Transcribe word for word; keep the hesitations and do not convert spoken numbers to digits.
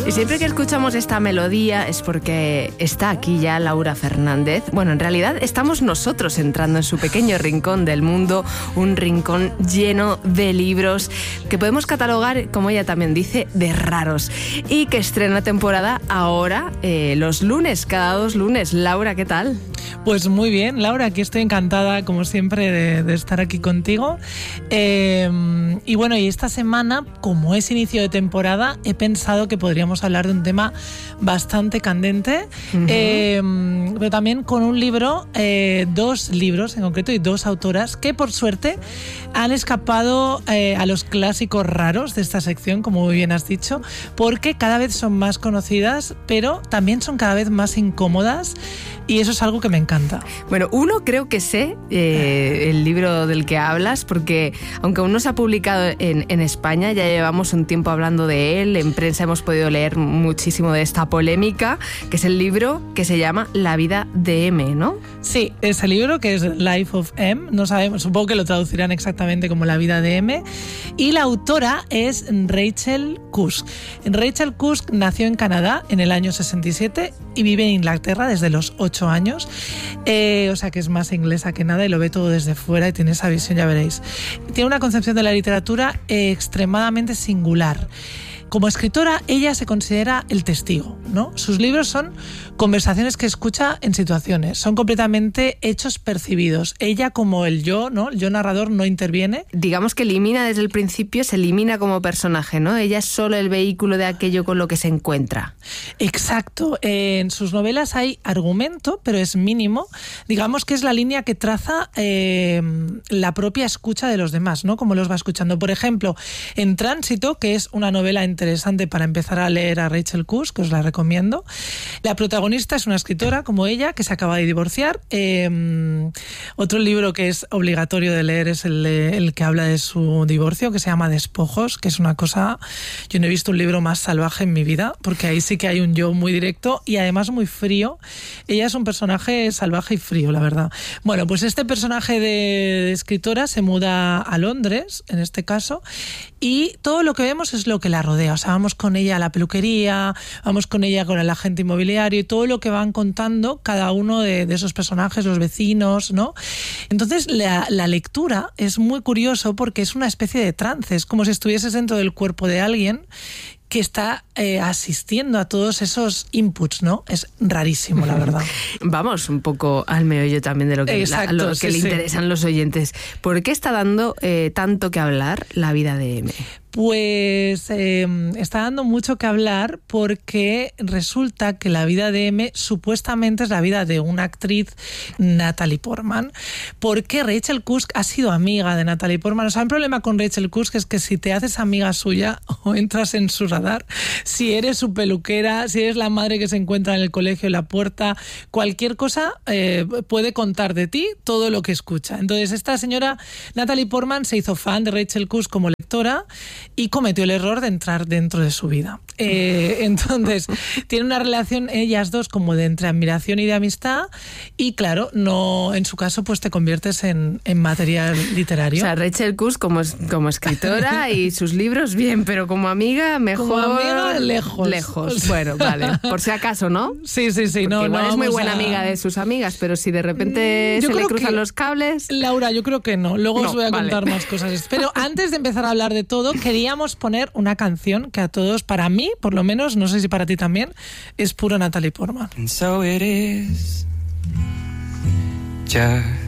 Y siempre que escuchamos esta melodía es porque está aquí ya Laura Fernández. Bueno, en realidad estamos nosotros entrando en su pequeño rincón del mundo, un rincón lleno de libros que podemos catalogar, como ella también dice, de raros. Y que estrena temporada ahora, eh, los lunes, cada dos lunes. Laura, ¿qué tal? Pues muy bien, Laura, aquí estoy encantada, como siempre, de, de estar aquí contigo. Eh, y bueno, y esta semana, como es inicio de temporada, he pensado que podríamos hablar de un tema bastante candente, uh-huh. eh, pero también con un libro, eh, dos libros en concreto y dos autoras que por suerte han escapado eh, a los clásicos raros de esta sección, como muy bien has dicho, porque cada vez son más conocidas, pero también son cada vez más incómodas y eso es algo que me encanta. Bueno, uno creo que sé eh, el libro del que hablas, porque aunque aún no se ha publicado en, en España, ya llevamos un tiempo hablando de él, en prensa hemos podido leer muchísimo de esta polémica, que es el libro que se llama La vida de M, ¿no? Sí, ese libro que es Life of M, no sabemos, supongo que lo traducirán exactamente como La vida de M, y la autora es Rachel Cusk. Rachel Cusk nació en Canadá en el año sesenta y siete y vive en Inglaterra desde los ocho años, eh, o sea que es más inglesa que nada y lo ve todo desde fuera y tiene esa visión, ya veréis. Tiene una concepción de la literatura eh, extremadamente singular. Como escritora, ella se considera el testigo, ¿no? Sus libros son conversaciones que escucha en situaciones, son completamente hechos percibidos. Ella, como el yo, ¿no? El yo narrador, no interviene. Digamos que elimina desde el principio, se elimina como personaje, ¿no? Ella es solo el vehículo de aquello con lo que se encuentra. Exacto. En sus novelas hay argumento, pero es mínimo. Digamos que es la línea que traza eh, la propia escucha de los demás, ¿no? Como los va escuchando. Por ejemplo, en Tránsito, que es una novela interesante para empezar a leer a Rachel Cusk, que os la recomiendo. La protagonista es una escritora como ella que se acaba de divorciar. Eh, otro libro que es obligatorio de leer es el, el que habla de su divorcio, que se llama Despojos, que es una cosa... Yo no he visto un libro más salvaje en mi vida, porque ahí sí que hay un yo muy directo y además muy frío. Ella es un personaje salvaje y frío, la verdad. Bueno, pues este personaje de, de escritora se muda a Londres, en este caso, y todo lo que vemos es lo que la rodea. O sea, vamos con ella a la peluquería, vamos con ella con el agente inmobiliario y todo lo que van contando cada uno de, de esos personajes, los vecinos, ¿no? Entonces, la, la lectura es muy curioso porque es una especie de trance, es como si estuvieses dentro del cuerpo de alguien que está eh, asistiendo a todos esos inputs, ¿no? Es rarísimo, la verdad. Vamos un poco al meollo también de lo que, Exacto, la, lo que sí, le sí. interesan los oyentes. ¿Por qué está dando eh, tanto que hablar La vida de M? Pues eh, está dando mucho que hablar porque resulta que La vida de M supuestamente es la vida de una actriz, Natalie Portman, porque Rachel Cusk ha sido amiga de Natalie Portman. O sea, el problema con Rachel Cusk es que si te haces amiga suya o entras en su radar, si eres su peluquera, si eres la madre que se encuentra en el colegio en la puerta, cualquier cosa eh, puede contar de ti todo lo que escucha. Entonces esta señora Natalie Portman se hizo fan de Rachel Cusk como lectora y cometió el error de entrar dentro de su vida. Eh, entonces, tiene una relación ellas dos como de entre admiración y de amistad y claro, no en su caso pues te conviertes en, en material literario. O sea, Rachel Cusk como, como escritora y sus libros bien, pero como amiga mejor... Como amiga, lejos. Lejos, bueno, vale. Por si acaso, ¿no? Sí, sí, sí. Porque no, igual no es muy buena a... amiga de sus amigas, pero si de repente yo se le cruzan que... los cables... Laura, yo creo que no. Luego no, os voy a vale. contar más cosas. Pero antes de empezar a hablar de todo, queríamos poner una canción que a todos, para mí, por lo menos, no sé si para ti también, es puro Natalie Portman. And so it is just